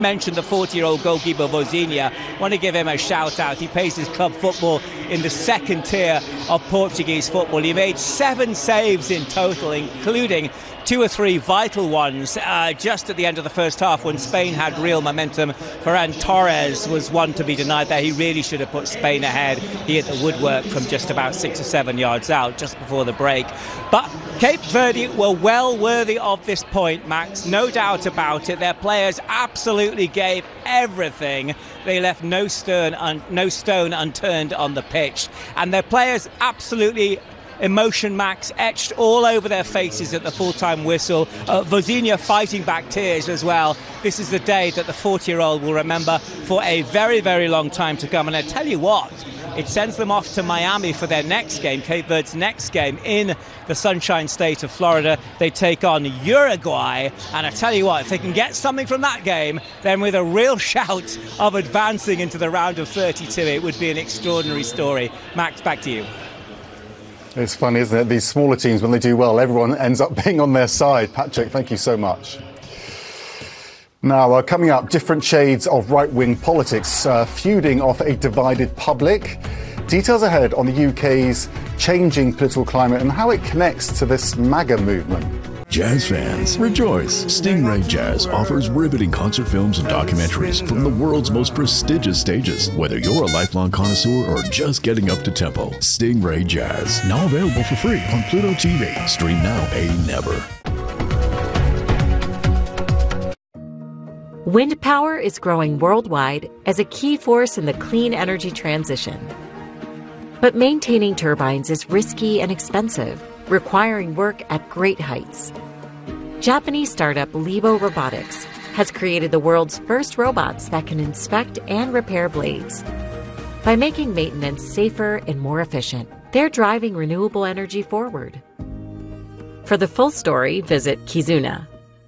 Mentioned the 40-year-old goalkeeper Vozinha. Want to give him a shout out. He plays his club football in the second tier of Portuguese football. He made 7 saves in total, including 2 or 3 vital ones just at the end of the first half when Spain had real momentum. Ferran Torres was one to be denied there. He really should have put Spain ahead. He hit the woodwork from just about 6 or 7 yards out just before the break. But Cape Verde were well worthy of this point, Max. No doubt about it. Their players absolutely gave everything. They left no stone unturned on the pitch. And their players absolutely emotion, Max, etched all over their faces at the full-time whistle. Vozinha fighting back tears as well. This is the day that the 40-year-old will remember for a very, very long time to come. And I tell you what, it sends them off to Miami for their next game, Cape Verde's next game in the Sunshine State of Florida. They take on Uruguay. And I tell you what, if they can get something from that game, then with a real shout of advancing into the round of 32, it would be an extraordinary story. Max, back to you. It's funny, isn't it? These smaller teams, when they do well, everyone ends up being on their side. Patrick, thank you so much. Now, coming up, different shades of right-wing politics feuding off a divided public. Details ahead on the UK's changing political climate and how it connects to this MAGA movement. Jazz fans, rejoice! Stingray Jazz offers riveting concert films and documentaries from the world's most prestigious stages. Whether you're a lifelong connoisseur or just getting up to tempo, Stingray Jazz, now available for free on Pluto TV. Stream now, pay never. Wind power is growing worldwide as a key force in the clean energy transition. But maintaining turbines is risky and expensive, requiring work at great heights. Japanese startup Levo Robotics has created the world's first robots that can inspect and repair blades. By making maintenance safer and more efficient, they're driving renewable energy forward. For the full story, visit Kizuna.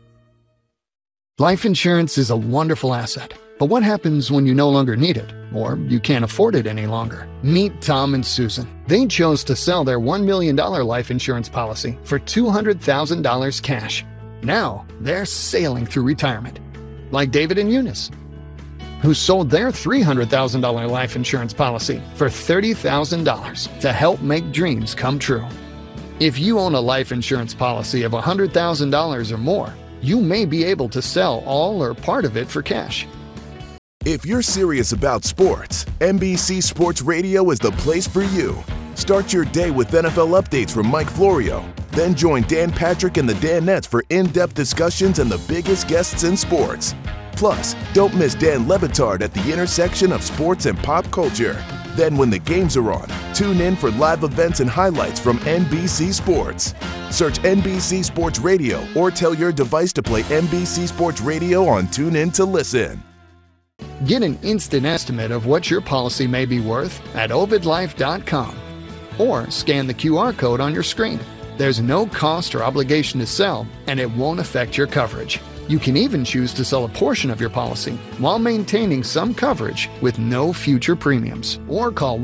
Life insurance is a wonderful asset, but what happens when you no longer need it, or you can't afford it any longer? Meet Tom and Susan. They chose to sell their $1 million life insurance policy for $200,000 cash. Now, they're sailing through retirement. Like David and Eunice, who sold their $300,000 life insurance policy for $30,000 to help make dreams come true. If you own a life insurance policy of $100,000 or more, you may be able to sell all or part of it for cash. If you're serious about sports, NBC Sports Radio is the place for you. Start your day with NFL updates from Mike Florio. Then join Dan Patrick and the Danettes for in-depth discussions and the biggest guests in sports. Plus, don't miss Dan Le Batard at the intersection of sports and pop culture. Then when the games are on, tune in for live events and highlights from NBC Sports. Search NBC Sports Radio or tell your device to play NBC Sports Radio on TuneIn to listen. Get an instant estimate of what your policy may be worth at ovidlife.com or scan the QR code on your screen. There's no cost or obligation to sell, and it won't affect your coverage. You can even choose to sell a portion of your policy while maintaining some coverage with no future premiums. Or call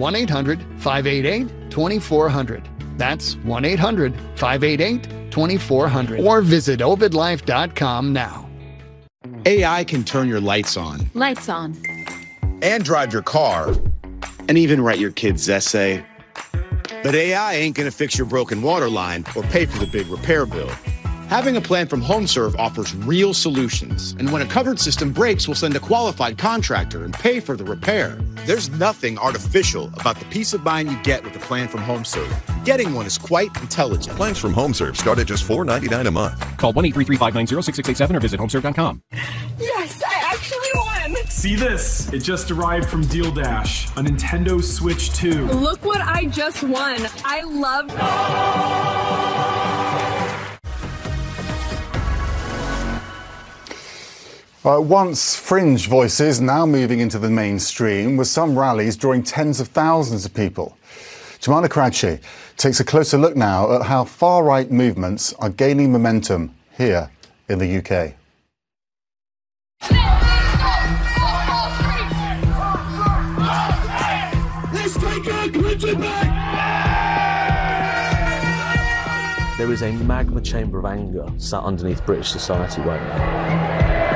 1-800-588-2400. That's 1-800-588-2400. Or visit ovidlife.com now. AI can turn your lights on. Lights on. And drive your car. And even write your kid's essay. But AI ain't gonna fix your broken water line or pay for the big repair bill. Having a plan from HomeServe offers real solutions. And when a covered system breaks, we'll send a qualified contractor and pay for the repair. There's nothing artificial about the peace of mind you get with a plan from HomeServe. Getting one is quite intelligent. Plans from HomeServe start at just $4.99 a month. Call 1-833-590-6687 or visit homeserve.com. Yes, I actually won! See this? It just arrived from Deal Dash, a Nintendo Switch 2. Look what I just won. I love... Once fringe voices, now moving into the mainstream, with some rallies drawing tens of thousands of people. Jemana Karachi takes a closer look now at how far-right movements are gaining momentum here in the UK. Let's take our country back! There is a magma chamber of anger sat underneath British society right now.